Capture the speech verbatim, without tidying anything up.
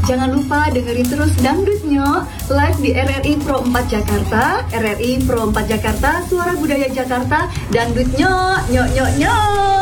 Jangan lupa dengerin terus Dangdut Nyok live di R R I Pro empat Jakarta, R R I Pro empat Jakarta, Suara Budaya Jakarta, Dangdut Nyok, nyok nyok nyok.